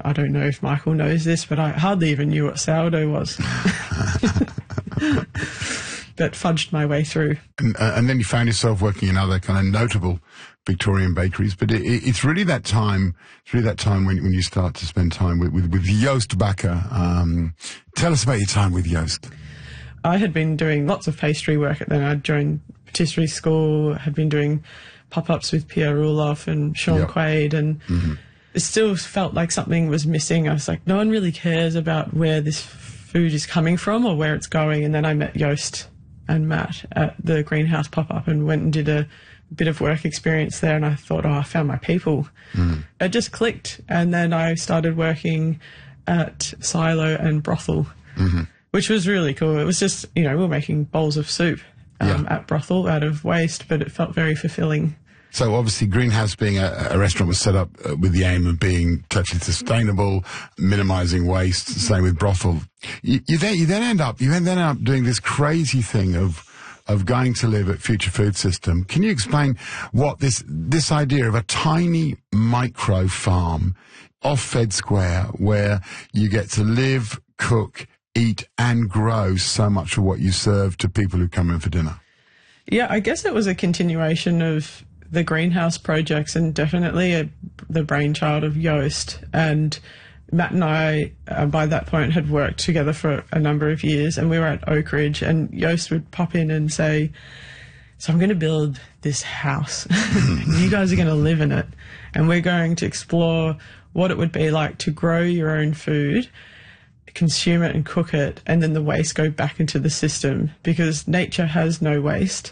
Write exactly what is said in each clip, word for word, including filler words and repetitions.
I don't know if Michael knows this, but I hardly even knew what sourdough was. But fudged my way through. And, uh, and then you found yourself working in other kind of notable Victorian bakeries. But it, it, it's really that time, it's really that time when, when you start to spend time with, with, with Joost Bakker. Um, tell us about your time with Joost. I had been doing lots of pastry work, and then I'd joined patisserie school, had been doing pop-ups with Pierre Roelof and Sean yep. Quaid, and mm-hmm. it still felt like something was missing. I was like, no one really cares about where this food is coming from or where it's going. And then I met Joost and Matt at the greenhouse pop-up and went and did a bit of work experience there, and I thought, oh, I found my people. Mm. It just clicked, and then I started working at Silo and Brothel, mm-hmm. which was really cool. It was just, you know, we were making bowls of soup um, yeah. at Brothel out of waste, but it felt very fulfilling. So obviously Greenhouse being a, a restaurant was set up uh, with the aim of being totally sustainable, minimising waste, same with Brothel. You, you, then, you then end up, you then end up doing this crazy thing of of going to live at Future Food System. Can you explain what this this idea of a tiny micro farm off Fed Square where you get to live, cook, eat and grow so much of what you serve to people who come in for dinner? Yeah, I guess it was a continuation of the greenhouse projects, and definitely a, the brainchild of Joost. And Matt and I, uh, by that point, had worked together for a number of years, and we were at Oak Ridge, and Joost would pop in and say, so I'm going to build this house. You guys are going to live in it, and we're going to explore what it would be like to grow your own food, consume it and cook it, and then the waste go back into the system, because nature has no waste,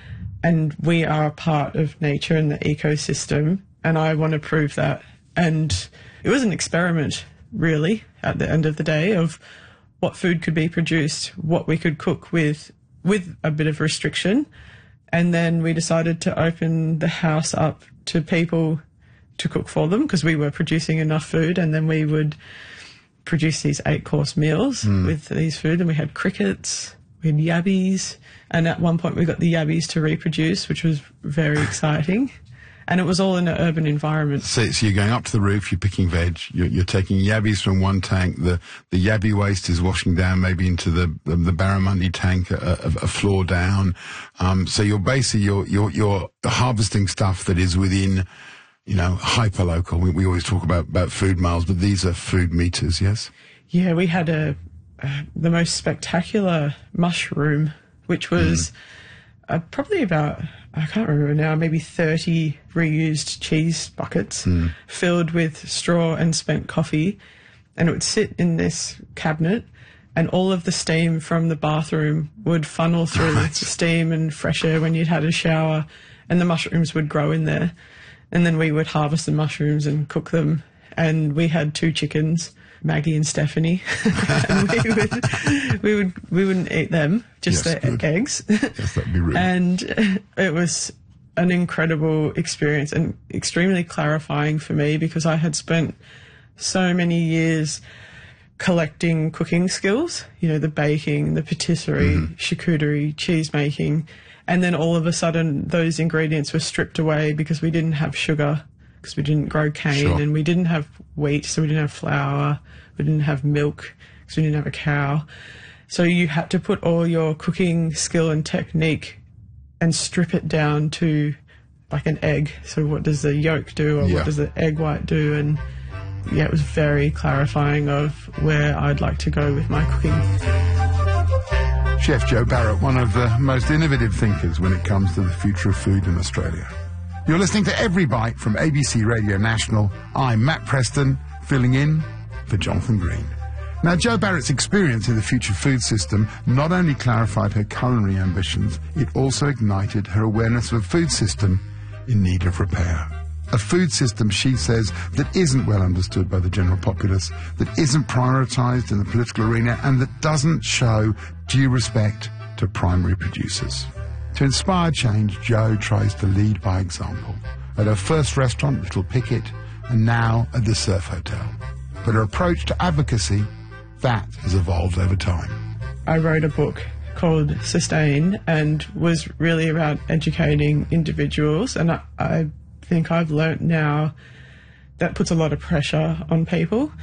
and we are a part of nature and the ecosystem, and I want to prove that. And it was an experiment, really, at the end of the day, of what food could be produced, what we could cook with, with a bit of restriction. And then we decided to open the house up to people to cook for them, because we were producing enough food, and then we would produce these eight-course meals mm. with these food. And we had crickets, we had yabbies, and at one point we got the yabbies to reproduce, which was very exciting. And it was all in an urban environment. So, so you're going up to the roof, you're picking veg, you're, you're taking yabbies from one tank, the, the yabby waste is washing down maybe into the, the, the barramundi tank, a, a, a floor down. Um, so you're basically, you're, you're, you're harvesting stuff that is within, you know, hyper-local. We, we always talk about, about food miles, but these are food meters, yes? Yeah, we had a, uh, the most spectacular mushroom, which was mm. uh, probably about, I can't remember now, maybe thirty reused cheese buckets mm. filled with straw and spent coffee. And it would sit in this cabinet, and all of the steam from the bathroom would funnel through right. steam and fresh air when you'd had a shower, and the mushrooms would grow in there. And then we would harvest the mushrooms and cook them. And we had two chickens, Maggie and Stephanie. And we would, we would, we wouldn't eat them, just yes, the good. eggs. Yes, that'd be rude. And it was an incredible experience and extremely clarifying for me, because I had spent so many years collecting cooking skills, you know, the baking, the patisserie, mm-hmm. charcuterie, cheese making. And then all of a sudden those ingredients were stripped away because we didn't have sugar, because we didn't grow cane, sure. and we didn't have wheat, so we didn't have flour, we didn't have milk, because we didn't have a cow. So you had to put all your cooking skill and technique and strip it down to like an egg. So what does the yolk do, or yeah. what does the egg white do? And yeah, it was very clarifying of where I'd like to go with my cooking. Chef Joe Barrett, one of the most innovative thinkers when it comes to the future of food in Australia. You're listening to Every Bite from A B C Radio National. I'm Matt Preston, filling in for Jonathan Green. Now, Joe Barrett's experience in the future food system not only clarified her culinary ambitions, it also ignited her awareness of a food system in need of repair. A food system, she says, that isn't well understood by the general populace, that isn't prioritised in the political arena, and that doesn't show due respect to primary producers. To inspire change, Jo tries to lead by example. At her first restaurant, Little Picket, and now at the Surf Hotel. But her approach to advocacy, that has evolved over time. I wrote a book called Sustain, and was really about educating individuals, and I, I think I've learnt now that puts a lot of pressure on people.